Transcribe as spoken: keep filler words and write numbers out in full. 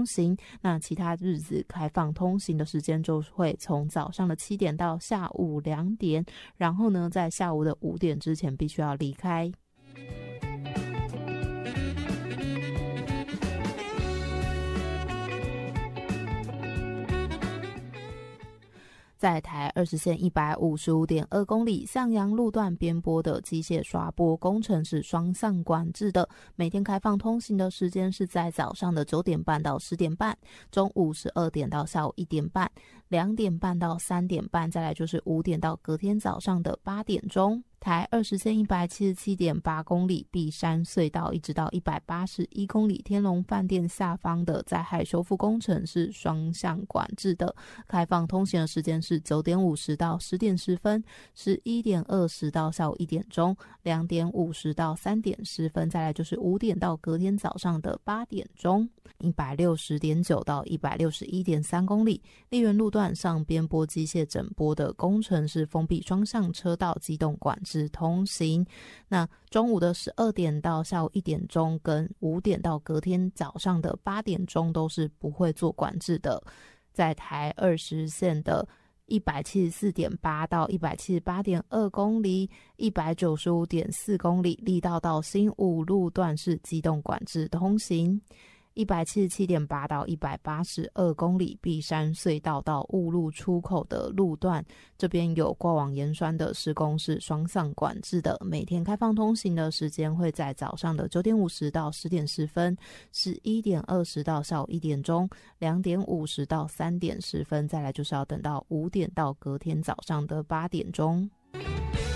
通行。那其他日子开放通行的时间就会从早上的七点到下午两点，然后呢在下午的五点之前必须要离开。在台二十线一百五十五点二公里向阳路段边坡的机械刷坡工程是双向管制的，每天开放通行的时间是在早上的九点半到十点半，中午十二点到下午一点半，两点半到三点半，再来就是五点到隔天早上的八点钟。台二十线一百七十七点八公里碧山隧道一直到一百八十一公里天龙饭店下方的灾害修复工程是双向管制的，开放通行的时间是九点五十到十点十分，十一点二十到下午一点钟，两点五十到三点十分，再来就是五点到隔天早上的八点钟。一百六十点九到一百六十一点三公里丽园路段上边坡机械整坡的工程是封闭双向车道机动管制通行。那中午的十二点到下午一点钟跟五点到隔天早上的八点钟都是不会做管制的。在台二十线的一百七十四点八到一百七十八点二公里一百九十五点四公里力道到新武路段是机动管制通行。一百七十七点八到一百八十二公里碧山隧道到雾路出口的路段，这边有过往盐酸的施工是双向管制的，每天开放通行的时间会在早上的九点五十到十点十分，十一点二十到下午一点钟，两点五十到三点十分，再来就是要等到五点到隔天早上的八点钟。